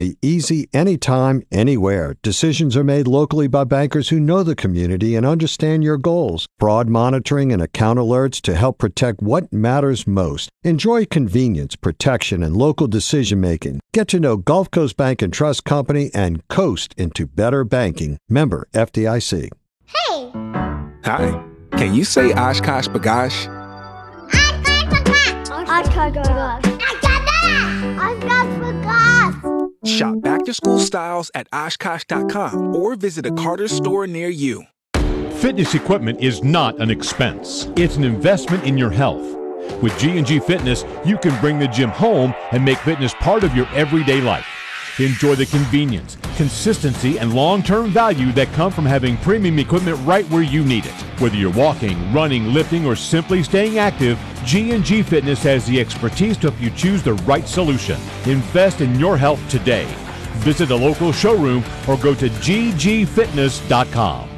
Easy anytime, anywhere. Decisions are made locally by bankers who know the community and understand your goals. Fraud monitoring and account alerts to help protect what matters most. Enjoy convenience, protection, and local decision-making. Get to know Gulf Coast Bank and Trust Company and coast into better banking. Member FDIC. Hey! Hi. Can you say Oshkosh B'gosh? Oshkosh B'gosh. Oshkosh B'gosh. Shop back-to-school styles at Oshkosh.com or visit a Carter store near you. Fitness equipment is not an expense. It's an investment in your health. With G&G Fitness, you can bring the gym home and make fitness part of your everyday life. Enjoy the convenience, consistency, and long-term value that come from having premium equipment right where you need it. Whether you're walking, running, lifting, or simply staying active, G&G Fitness has the expertise to help you choose the right solution. Invest in your health today. Visit a local showroom or go to ggfitness.com.